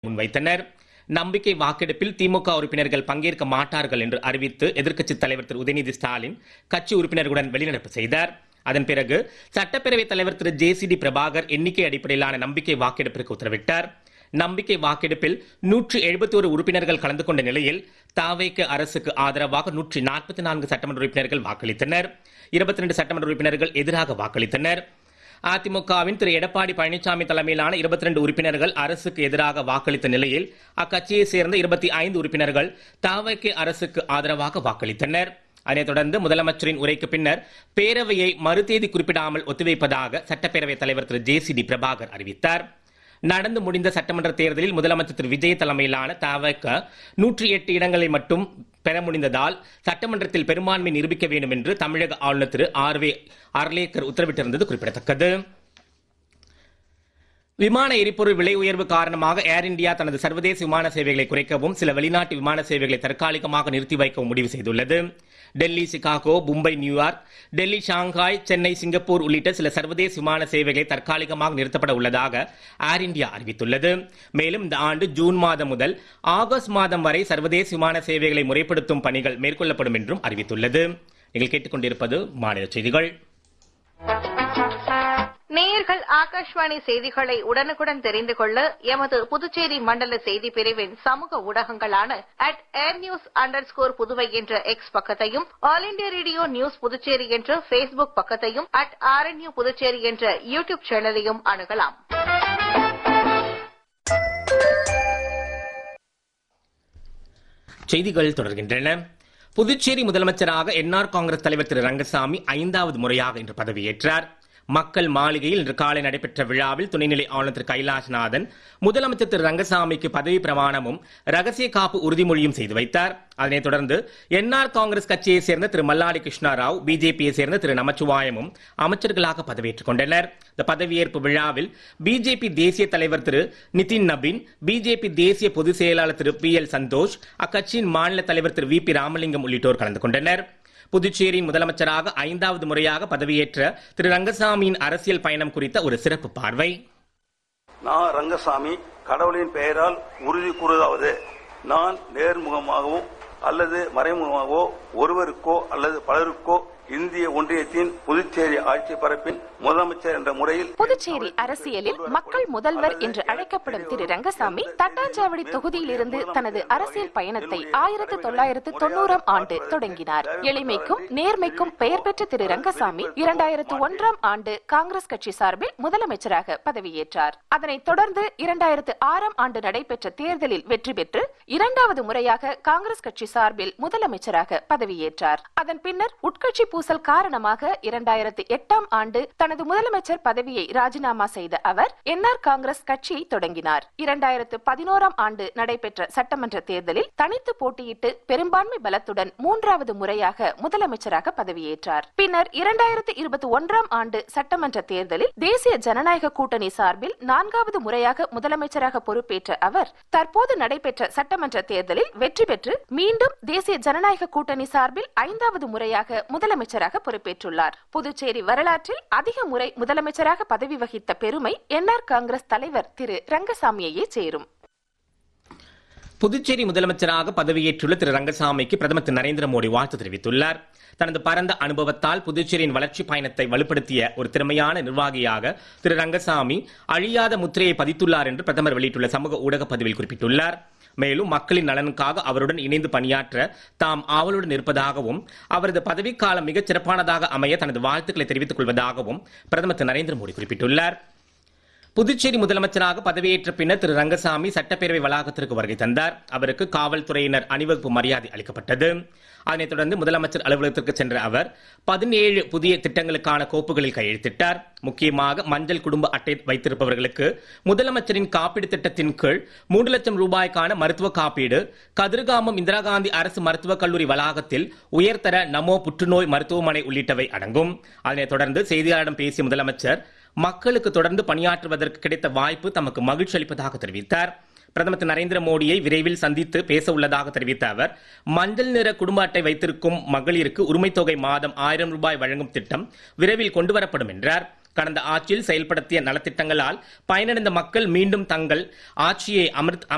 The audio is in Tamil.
முன்வைத்தனர். நம்பிக்கை வாக்கெடுப்பில் திமுக உறுப்பினர்கள் பங்கேற்க மாட்டார்கள் என்று அறிவித்து எதிர்க்கட்சித் தலைவர் திரு உதயநிதி ஸ்டாலின் கட்சி உறுப்பினர்களுடன் வெளிநடப்பு செய்தார். அதன் பிறகு சட்டப்பேரவைத் தலைவர் திரு ஜே.சி.டி. பிரபாகர் எண்ணிக்கை அடிப்படையிலான நம்பிக்கை வாக்கெடுப்பிற்கு உத்தரவிட்டார். நம்பிக்கை வாக்கெடுப்பில் 171 உறுப்பினர்கள் கலந்து கொண்ட நிலையில் தாவேக அரசுக்கு ஆதரவாக 144 சட்டமன்ற உறுப்பினர்கள் வாக்களித்தனர். 22 சட்டமன்ற உறுப்பினர்கள் எதிராக வாக்களித்தனர். அதிமுகவின் திரு எடப்பாடி பழனிசாமி தலைமையிலான 22 உறுப்பினர்கள் அரசுக்கு எதிராக வாக்களித்த நிலையில் அக்கட்சியைச் சேர்ந்த 25 உறுப்பினர்கள் தாவேக அரசுக்கு ஆதரவாக வாக்களித்தனர். அதனைத் தொடர்ந்து முதலமைச்சரின் உரைக்கு பின்னர் பேரவையை மறுதேதி குறிப்பிடாமல் ஒத்திவைப்பதாக சட்டப்பேரவைத் தலைவர் திரு ஜே.சி.டி. பிரபாகர் அறிவித்தார். நடந்து முடிந்த சட்டமன்ற தேர்தலில் முதலமைச்சர் திரு விஜய் தலைமையிலான தவிக 108 இடங்களை மட்டும் பெற முடிந்ததால் சட்டமன்றத்தில் பெரும்பான்மை நிரூபிக்க வேண்டும் என்று தமிழக ஆளுநர் திரு ஆர்.வே. அர்லேக்கர் உத்தரவிட்டிருந்தது குறிப்பிடத்தக்கது. விமான எரிபொருள் விலை உயர்வு காரணமாக ஏர் இந்தியா தனது சர்வதேச விமான சேவைகளை குறைக்கவும் சில வெளிநாட்டு விமான சேவைகளை தற்காலிகமாக நிறுத்தி வைக்கவும் முடிவு செய்துள்ளது. Delhi, Chicago, Mumbai, New York, Delhi, Shanghai, Chennai, Singapore உள்ளிட்ட சில சர்வதேச விமான சேவைகளை தற்காலிகமாக நிறுத்தப்பட உள்ளதாக ஏர் இந்தியா அறிவித்துள்ளது. மேலும் இந்த ஆண்டு ஜூன் மாதம் முதல் ஆகஸ்ட் மாதம் வரை சர்வதேச விமான சேவைகளை முறைப்படுத்தும் பணிகள் மேற்கொள்ளப்படும் என்றும் அறிவித்துள்ளது. நீங்கள் கேட்டுக்கொண்டிருப்பது மாநில செய்திகள். நேயர்கள் ஆகாஷ்வாணி செய்திகளை உடனுக்குடன் தெரிந்து கொள்ள எமது புதுச்சேரி மண்டல செய்தி பிரிவின் சமூக ஊடகங்களான @airnews_புதுவை என்ற எக்ஸ் பக்கத்தையும், all India radio news Puducherry என்ற பேஸ்புக் பக்கத்தையும், @RNU புதுச்சேரி என்ற யூடியூப் சேனலையும் அணுகலாம். செய்திகள் தொடர்கின்றன. புதுச்சேரி முதலமைச்சராக என்ஆர் காங்கிரஸ் தலைவர் திரு ரங்கசாமி 5வது முறையாக இன்று பதவியேற்றார். மக்கள் மாளிகையில் இன்று காலை நடைபெற்ற விழாவில் துணைநிலை ஆளுநர் திரு கைலாஷ்நாதன் முதலமைச்சர் திரு ரங்கசாமிக்கு பதவி பிரமாணமும் ரகசிய காப்பு உறுதிமொழியும் செய்து வைத்தார். அதனைத் தொடர்ந்து என்ஆர் காங்கிரஸ் கட்சியைச் சேர்ந்த திரு மல்லாடி கிருஷ்ணராவ், பிஜேபியை சேர்ந்த திரு நமச்சிவாயமும் அமைச்சர்களாக பதவியேற்றுக் கொண்டனர். இந்த பதவியேற்பு விழாவில் பிஜேபி தேசிய தலைவர் திரு நிதின் நபீன், பிஜேபி தேசிய பொதுச் செயலாளர் திரு பி.எல். சந்தோஷ், அக்கட்சியின் மாநில தலைவர் திரு வி.பி. ராமலிங்கம் உள்ளிட்டோர் கலந்து கொண்டனர். புதுச்சேரியின் முதலமைச்சராக 5வது முறையாக பதவியேற்ற திரு ரங்கசாமியின் அரசியல் பயணம் குறித்த ஒரு சிறப்பு பார்வை. நான் ரங்கசாமி கடவுளின் பெயரால் உறுதி கூறுவதாவது, நான் நேர்முகமாகவோ அல்லது மறைமுகமாகவோ ஒருவருக்கோ அல்லது பலருக்கோ இந்திய ஒன்றியத்தின் புதுச்சேரி ஆட்சி பரப்பின் முதலமைச்சர் என்ற முறையில் புதுச்சேரி அரசியலில் மக்கள் முதல்வர் என்று அழைக்கப்படும் திரு ரங்கசாமி தட்டாஞ்சாவடி தொகுதியிலிருந்து தனது அரசியல் பயணத்தை 1990ஆம் ஆண்டு தொடங்கினார். எளிமைக்கும் நேர்மைக்கும் பெயர் பெற்ற திரு ரங்கசாமி 2001ஆம் ஆண்டு காங்கிரஸ் கட்சி சார்பில் முதலமைச்சராக பதவியேற்றார். அதனைத் தொடர்ந்து 2006ஆம் ஆண்டு நடைபெற்ற தேர்தலில் வெற்றி பெற்று 2வது முறையாக காங்கிரஸ் கட்சி சார்பில் முதலமைச்சராக பதவியேற்றார். அதன் பின்னர் உட்கட்சி பூசல் காரணமாக 2008ஆம் ஆண்டு தனது முதலமைச்சர் பதவியை ராஜினாமா செய்த அவர் என்ஆர் காங்கிரஸ் கட்சியை தொடங்கினார். 2011ஆம் ஆண்டு நடைபெற்ற சட்டமன்ற தேர்தலில் தனித்து போட்டியிட்டு பெரும்பான்மை பலத்துடன் 3வது முறையாக முதலமைச்சராக பதவியேற்றார். பின்னர் 2021ஆம் ஆண்டு சட்டமன்ற தேர்தலில் தேசிய ஜனநாயக கூட்டணி சார்பில் 4வது முறையாக முதலமைச்சராக பொறுப்பேற்ற அவர் தற்போது நடைபெற்ற சட்டமன்ற தேர்தலில் வெற்றி பெற்று மீண்டும் தேசிய ஜனநாயக கூட்டணி சார்பில் 5வது முறையாக முதலமைச்சராக பொறுப்பேற்றுள்ளார். புதுச்சேரி வரலாற்றில் அதிக முறை முதலமைச்சராக பதவி வகித்த பெருமை என்ஆர் காங்கிரஸ் தலைவர் திரு ரங்கசாமியையே சேரும். புதுச்சேரி முதலமைச்சராக பதவியேற்றுள்ள திரு ரங்கசாமிக்கு பிரதமர் திரு நரேந்திர மோடி வாழ்த்து தெரிவித்துள்ளார். தனது பரந்த அனுபவத்தால் புதுச்சேரியின் வளர்ச்சி பயணத்தை வலுப்படுத்திய ஒரு திறமையான நிர்வாகியாக திரு ரங்கசாமி அழியாத முத்திரையை பதித்துள்ளார் என்று பிரதமர் வெளியிட்டுள்ள சமூக ஊடக பதிவில் குறிப்பிட்டுள்ளார். மேலும் மக்களின் நலனுக்காக அவருடன் இணைந்து பணியாற்ற தாம் ஆவலுடன் இருப்பதாகவும் அவரது பதவிக்காலம் மிகச் சிறப்பானதாக அமைய தனது வாழ்த்துக்களை தெரிவித்துக் கொள்வதாகவும் பிரதமர் திரு நரேந்திர மோடி குறிப்பிட்டுள்ளார். புதுச்சேரி முதலமைச்சராக பதவியேற்ற பின்னர் திரு ரங்கசாமி சட்டப்பேரவை வளாகத்திற்கு வருகை தந்தார். அவருக்கு காவல்துறையினர் அணிவகுப்பு மரியாதை அளிக்கப்பட்டது. அதனைத் தொடர்ந்து முதலமைச்சர் அலுவலகத்திற்கு சென்ற அவர் 17 புதிய திட்டங்களுக்கான கோப்புகளில் கையெழுத்திட்டார். முக்கியமாக மஞ்சள் குடும்ப அட்டை வைத்திருப்பவர்களுக்கு முதலமைச்சரின் காப்பீடு திட்டத்தின் கீழ் 3 லட்சம் ரூபாய்க்கான மருத்துவ காப்பீடு, கதிர்காமம் இந்திரா காந்தி அரசு மருத்துவக் கல்லூரி வளாகத்தில் உயர்தர நமோ புற்றுநோய் மருத்துவமனை உள்ளிட்டவை அடங்கும். அதனைத் தொடர்ந்து செய்தியாளரிடம் பேசிய முதலமைச்சர் மக்களுக்கு தொடர்ந்து பணியாற்றுவதற்கு கிடைத்த வாய்ப்பு தமக்கு மகிழ்ச்சி அளிப்பதாக தெரிவித்தார். பிரதமர் திரு நரேந்திர மோடியை விரைவில் சந்தித்து பேச உள்ளதாக தெரிவித்த அவர் மஞ்சள் நிற குடும்ப அட்டை வைத்திருக்கும் மகளிருக்கு உரிமைத் தொகை மாதம் 1000 ரூபாய் வழங்கும் திட்டம் விரைவில் கொண்டுவரப்படும் என்றார். கடந்த ஆட்சியில் செயல்படுத்திய நலத்திட்டங்களால் பயனடைந்த மக்கள் மீண்டும் தங்கள் ஆட்சியை